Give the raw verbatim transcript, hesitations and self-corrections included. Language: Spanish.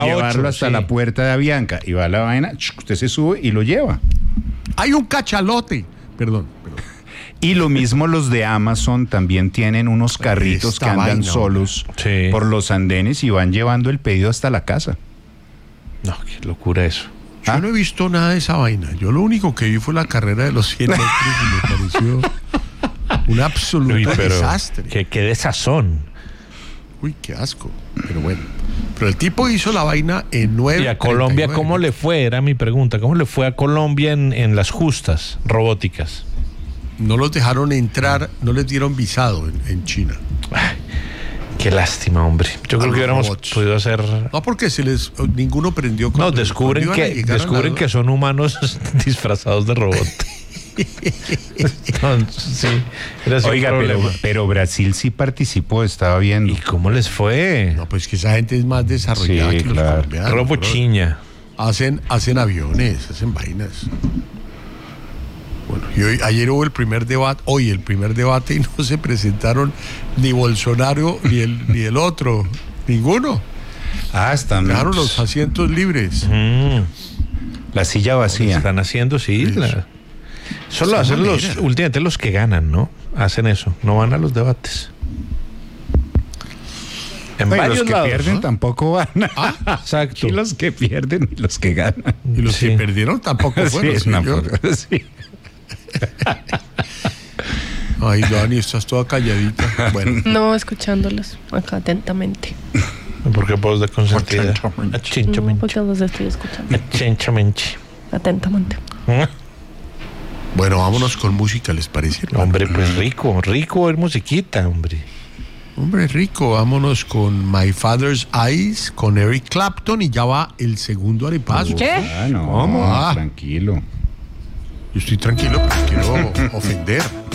llevarlo ocho, hasta sí. la puerta de Avianca y va a la vaina, usted se sube y lo lleva. Hay un cachalote. Perdón. perdón. Y lo mismo los de Amazon también tienen unos carritos Esta que andan vaina, solos Sí. por los andenes y van llevando el pedido hasta la casa. No, qué locura eso. Yo ¿Ah? no he visto nada de esa vaina. Yo lo único que vi fue la carrera de los cien metros y me pareció un absoluto Uy, pero desastre. qué, qué desazón. Uy, qué asco. Pero bueno. Pero el tipo hizo la vaina en nueve. ¿Y a Colombia cómo le fue? Era mi pregunta. ¿Cómo le fue a Colombia en, en las justas robóticas? No los dejaron entrar, no les dieron visado en, en China. Ay, qué lástima, hombre. Yo A creo que los hubiéramos robots. podido hacer... No, porque se les ninguno prendió. No, cuando- descubren cuando iban a que llegar a descubren la- que son humanos disfrazados de robot. Entonces, sí, era así un Oiga, pero, problema. pero Brasil sí participó, estaba viendo. ¿Y cómo les fue? No, pues que esa gente es más desarrollada Sí, que los claro. colombianos. Robochiña. bro. Hacen, hacen aviones, hacen vainas. Bueno, y hoy, ayer hubo el primer debate, hoy el primer debate y no se presentaron ni Bolsonaro ni el, ni el otro, ninguno. Ah, están Dejaron los asientos libres. Mm, la silla vacía. están haciendo, sí. Eso. la- Eso lo Esa hacen los, manera. últimamente los que ganan, ¿no? Hacen eso, no van a los debates. En No, y varios los que lados, pierden ¿no? tampoco van. Exacto. Y los que pierden y los que ganan. Y los Sí. que perdieron tampoco Sí, fueron. es ¿sí, una yo? porra- sí. Ay, Dani, estás toda calladita. Bueno, No, escuchándolos acá atentamente. Porque vos de consentida. Atentamente. No, Achinchamenchi. porque los estoy escuchando Achinchamenchi. atentamente. bueno, vámonos con música, ¿les parece? Hombre, pues rico, rico es musiquita, hombre. Hombre, rico, vámonos con My Father's Eyes, con Eric Clapton y ya va el segundo arepazo. ¿Qué? Ah, no, ¿Cómo? Ah. tranquilo. Yo estoy tranquilo, pero quiero ofender.